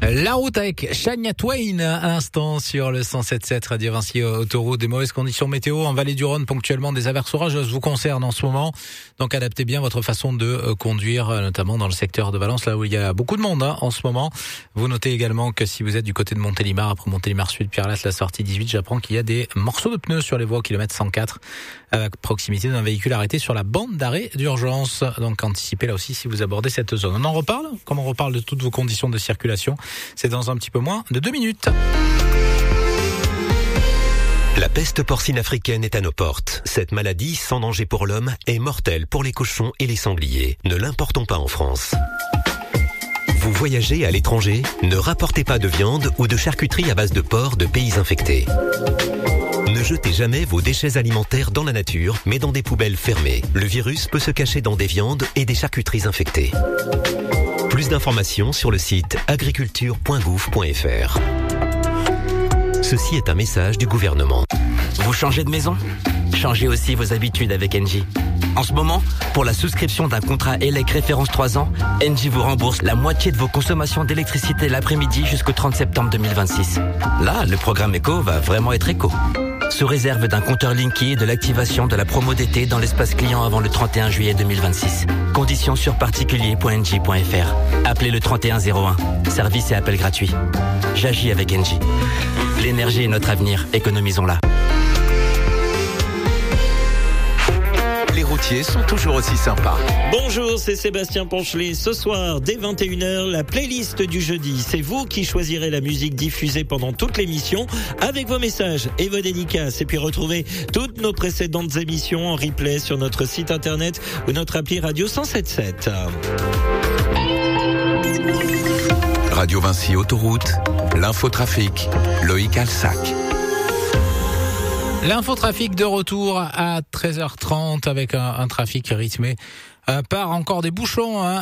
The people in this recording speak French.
La route avec Shania Twain, à l'instant sur le 107.7 Radio Vinci Autoroute. Des mauvaises conditions météo en vallée du Rhône, ponctuellement des averses orageuses vous concernent en ce moment. Donc adaptez bien votre façon de conduire, notamment dans le secteur de Valence, là où il y a beaucoup de monde en ce moment. Vous notez également que si vous êtes du côté de Montélimar, après Montélimar Sud, Pierre-Latte, la sortie 18, j'apprends qu'il y a des morceaux de pneus sur les voies au kilomètre 104 à proximité d'un véhicule arrêté sur la bande d'arrêt d'urgence. Donc anticipez là aussi si vous abordez cette zone. On en reparle, comme on reparle de toutes vos conditions de circulation. C'est dans un petit peu moins de 2 minutes. La peste porcine africaine est à nos portes. Cette maladie, sans danger pour l'homme, est mortelle pour les cochons et les sangliers. Ne l'importons pas en France. Vous voyagez à l'étranger? Ne rapportez pas de viande ou de charcuterie à base de porc de pays infectés. Ne jetez jamais vos déchets alimentaires dans la nature, mais dans des poubelles fermées. Le virus peut se cacher dans des viandes et des charcuteries infectées. Plus d'informations sur le site agriculture.gouv.fr. Ceci est un message du gouvernement. Vous changez de maison? Changez aussi vos habitudes avec Engie. En ce moment, pour la souscription d'un contrat ELEC référence 3 ans, Engie vous rembourse la moitié de vos consommations d'électricité l'après-midi jusqu'au 30 septembre 2026. Là, le programme éco va vraiment être éco. Sous réserve d'un compteur Linky et de l'activation de la promo d'été dans l'espace client avant le 31 juillet 2026. Conditions sur particulier.engie.fr. Appelez le 3101. Service et appel gratuit. J'agis avec Engie. L'énergie est notre avenir. Économisons-la. Les routiers sont toujours aussi sympas. Bonjour, c'est Sébastien Ponchelet. Ce soir, dès 21h, la playlist du jeudi. C'est vous qui choisirez la musique diffusée pendant toute l'émission avec vos messages et vos dédicaces. Et puis retrouvez toutes nos précédentes émissions en replay sur notre site internet ou notre appli Radio 107.7. Radio Vinci Autoroute, l'infotrafic, Loïc Alsac. L'infotrafic de retour à 13h30 avec un trafic rythmé par encore des bouchons